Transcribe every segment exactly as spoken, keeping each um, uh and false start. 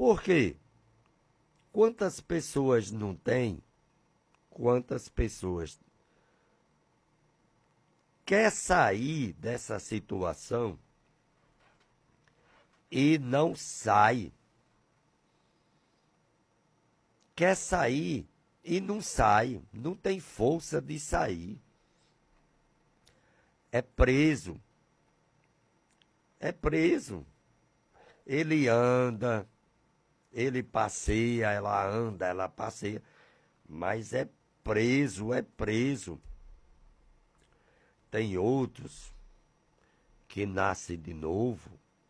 Por quê? Quantas pessoas não tem? Quantas pessoas quer sair dessa situação e não sai? Quer sair e não sai, não tem força de sair. É preso. É preso. Ele anda, ele passeia, ela anda, ela passeia, mas é preso, é preso. Tem outros que nascem de novo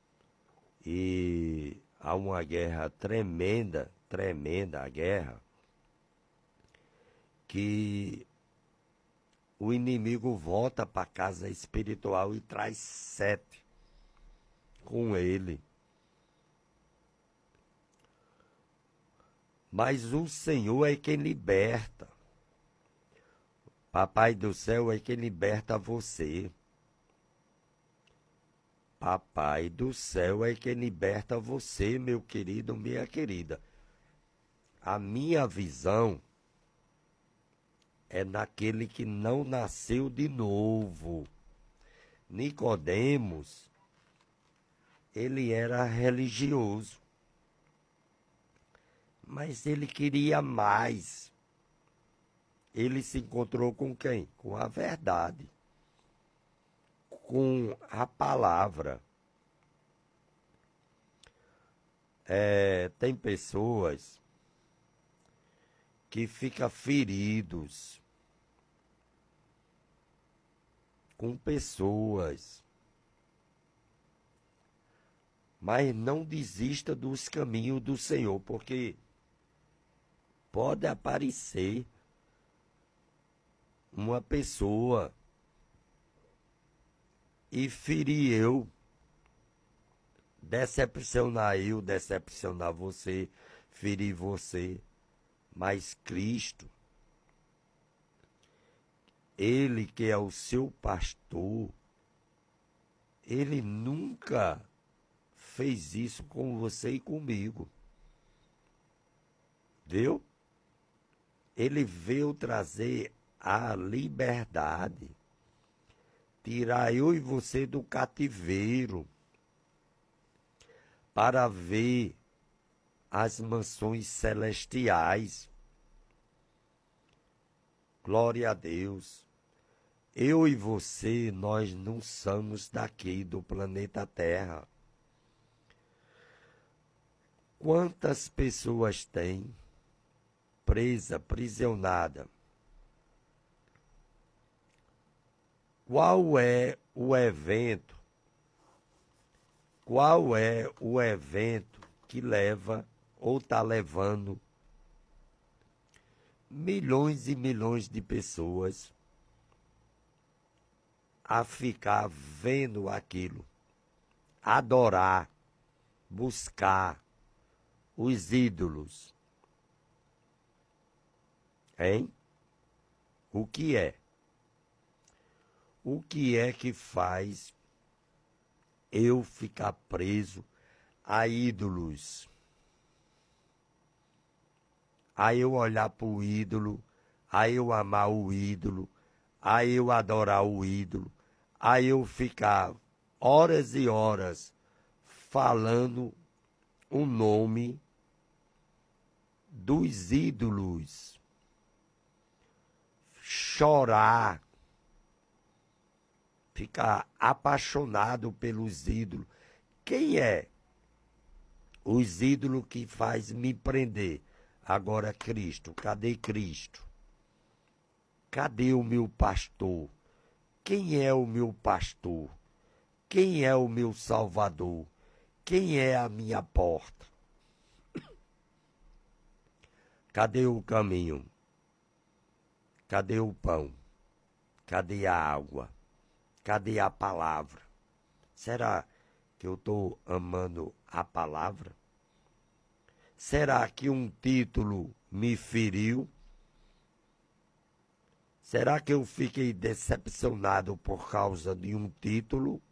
e há uma guerra tremenda, tremenda a guerra, que o inimigo volta para a casa espiritual e traz sete com ele. Mas o Senhor é quem liberta. Papai do céu é quem liberta você. Papai do céu é quem liberta você, meu querido, minha querida. A minha visão é naquele que não nasceu de novo. Nicodemos, ele era religioso, mas ele queria mais. Ele se encontrou com quem? Com a verdade, com a palavra. É, tem pessoas que ficam feridos com pessoas, mas não desista dos caminhos do Senhor, porque pode aparecer uma pessoa e ferir eu, decepcionar eu, decepcionar você, ferir você. Mas Cristo, Ele que é o seu pastor, Ele nunca fez isso com você e comigo. Viu? Ele veio trazer a liberdade, tirar eu e você do cativeiro, para ver as mansões celestiais. Glória a Deus. Eu e você, nós não somos daqui do planeta Terra. Quantas pessoas tem presa, aprisionada? Qual é o evento? Qual é o evento que leva ou está levando milhões e milhões de pessoas a ficar vendo aquilo, adorar, buscar os ídolos? Hein? O que é? O que é que faz eu ficar preso a ídolos? A eu olhar para o ídolo, a eu amar o ídolo, a eu adorar o ídolo, a eu ficar horas e horas falando o nome dos ídolos, chorar, ficar apaixonado pelos ídolos. Quem é os ídolos que faz me prender? Agora Cristo. Cadê Cristo? Cadê o meu pastor? Quem é o meu pastor? Quem é o meu salvador? Quem é a minha porta? Cadê o caminho? Cadê o pão? Cadê a água? Cadê a palavra? Será que eu estou amando a palavra? Será que um título me feriu? Será que eu fiquei decepcionado por causa de um título?